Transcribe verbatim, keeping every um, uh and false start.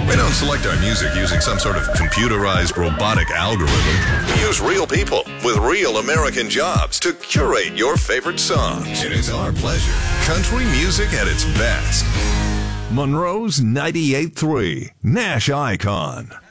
We don't select our music using some sort of computerized robotic algorithm. We use real people with real American jobs to curate your favorite songs. It is our pleasure. Country music at its best. Monroe's ninety-eight point three, Nash Icon.